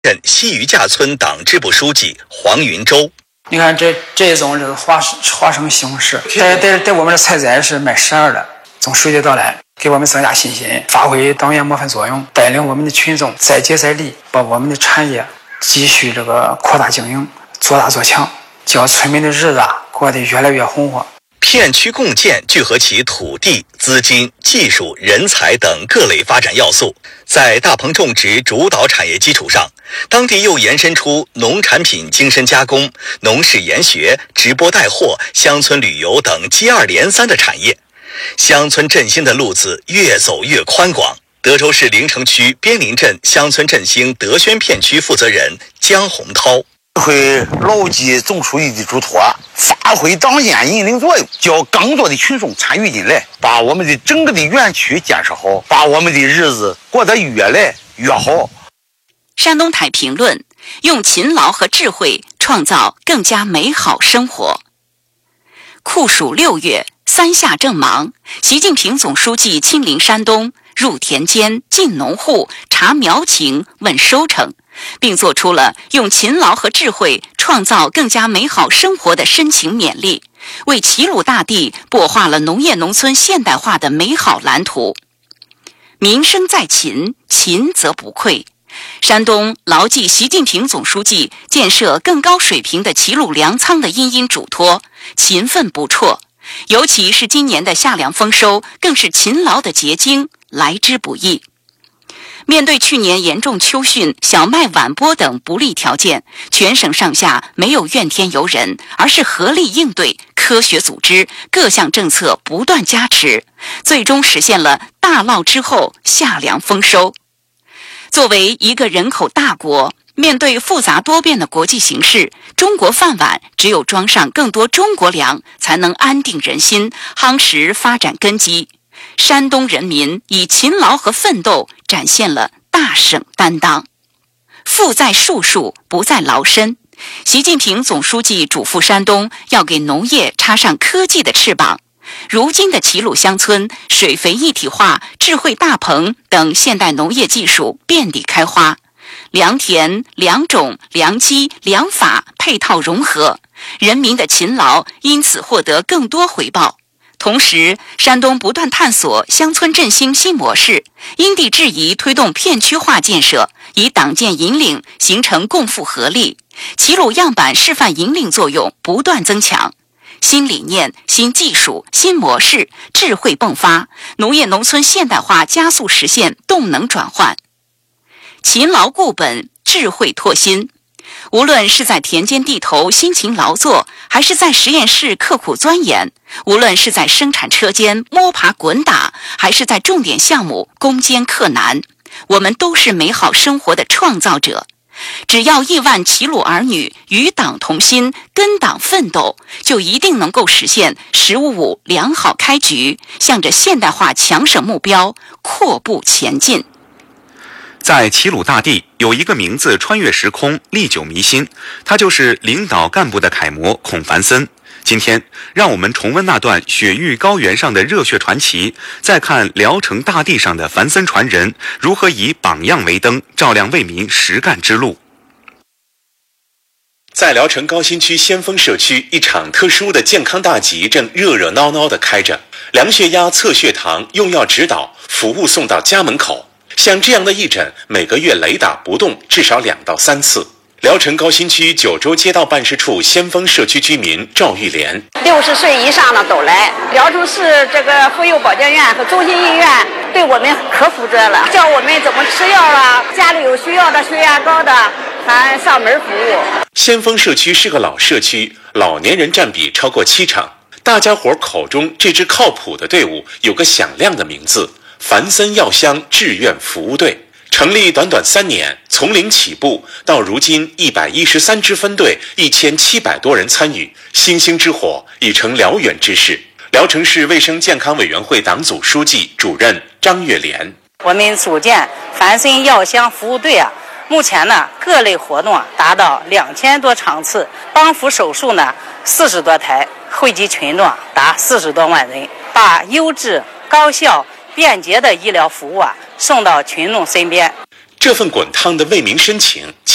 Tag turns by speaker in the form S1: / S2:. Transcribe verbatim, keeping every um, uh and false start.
S1: 镇西余架村党支部书记黄云洲。
S2: 你看这这种这个花花生西红柿，在在在我们的采摘是迈十二了。从水的到来，给我们增加信心，发挥党员模范作用，带领我们的群众再接再厉，把我们的产业继续这个扩大经营，做大做强，叫村民的日子啊过得越来越红火。
S1: 片区共建聚合其土地、资金、技术、人才等各类发展要素，在大棚种植主导产业基础上，当地又延伸出农产品精深加工、农事研学、直播带货、乡村旅游等接二连三的产业，乡村振兴的路子越走越宽广。德州市临城区边林镇乡村振兴德宣片区负责人江洪涛。
S3: 会牢记总书记的嘱托，发挥党建引领作用，叫更多的群众参与进来，把我们的整个的园区建设好，把我们的日子过得越来越好。
S4: 山东台评论：用勤劳和智慧创造更加美好生活。酷暑六月，三下正忙，习近平总书记亲临山东，入田间、进农户、查苗情、问收成，并做出了用勤劳和智慧创造更加美好生活的深情勉励，为齐鲁大地擘画了农业农村现代化的美好蓝图。民生在勤，勤则不愧。山东牢记习近平总书记建设更高水平的齐鲁粮仓的殷殷嘱托，勤奋不辍。尤其是今年的夏粮丰收，更是勤劳的结晶，来之不易。面对去年严重秋汛、小麦晚播等不利条件，全省上下没有怨天尤人，而是合力应对，科学组织，各项政策不断加持，最终实现了大涝之后夏粮丰收。作为一个人口大国，面对复杂多变的国际形势，中国饭碗只有装上更多中国粮，才能安定人心，夯实发展根基。山东人民以勤劳和奋斗展现了大省担当。富在术数，不在劳身。习近平总书记嘱咐山东要给农业插上科技的翅膀。如今的齐鲁乡村，水肥一体化、智慧大棚等现代农业技术遍地开花，良田、良种、良机、良法配套融合，人民的勤劳因此获得更多回报。同时，山东不断探索乡村振兴新模式，因地制宜推动片区化建设，以党建引领形成共富合力。齐鲁样板示范引领作用不断增强，新理念、新技术、新模式智慧迸发，农业农村现代化加速实现动能转换。勤劳固本，智慧拓新。无论是在田间地头辛勤劳作，还是在实验室刻苦钻研，无论是在生产车间摸爬滚打，还是在重点项目攻坚克难，我们都是美好生活的创造者。只要亿万齐鲁儿女与党同心，跟党奋斗，就一定能够实现“十五五”良好开局，向着现代化强省目标阔步前进。
S5: 在齐鲁大地有一个名字穿越时空、历久弥新，他就是领导干部的楷模孔繁森。今天，让我们重温那段雪域高原上的热血传奇，再看聊城大地上的繁森传人如何以榜样为灯，照亮为民实干之路。
S6: 在聊城高新区先锋社区，一场特殊的健康大集正热热闹闹地开着，量血压、测血糖、用药指导，服务送到家门口。像这样的义诊，每个月雷打不动至少两到三次。聊城高新区九州街道办事处先锋社区居民赵玉莲：
S7: 六十岁以上的都来。聊城市这个妇幼保健院和中心医院对我们可负责了，教我们怎么吃药啊，家里有需要的血压高的还上门服务。
S6: 先锋社区是个老社区，老年人占比超过七成。大家伙口中这支靠谱的队伍有个响亮的名字：繁森药乡志愿服务队。成立短短三年，从零起步到如今一百一十三支分队，一千七百多人参与，星星之火已成燎原之势。聊城市卫生健康委员会党组书记、主任张月莲：
S8: 我们组建繁森药乡服务队啊，目前呢各类活动啊达到两千多场次，帮扶手术呢四十多台，惠及群众达四十多万人，把优质、高效、便捷的医疗服务啊送到群众身边。
S6: 这份滚烫的为民深情